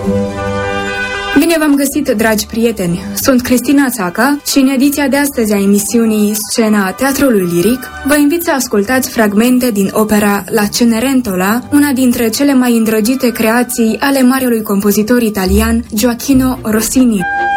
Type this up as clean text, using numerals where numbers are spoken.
Bine v-am găsit, dragi prieteni! Sunt Cristina Țaca și în ediția de astăzi a emisiunii Scena Teatrului Liric vă invit să ascultați fragmente din opera La Cenerentola, una dintre cele mai îndrăgite creații ale marelui compozitor italian Gioachino Rossini.